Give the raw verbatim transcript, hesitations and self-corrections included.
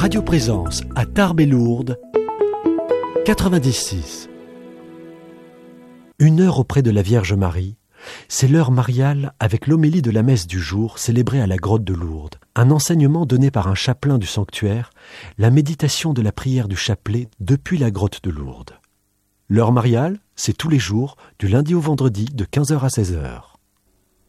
Radio Présence à Tarbes et Lourdes, quatre-vingt-dix-six. Une heure auprès de la Vierge Marie, c'est l'heure mariale avec l'homélie de la messe du jour célébrée à la grotte de Lourdes, un enseignement donné par un chapelain du sanctuaire, la méditation de la prière du chapelet depuis la grotte de Lourdes. L'heure mariale, c'est tous les jours, du lundi au vendredi, de quinze heures à seize heures.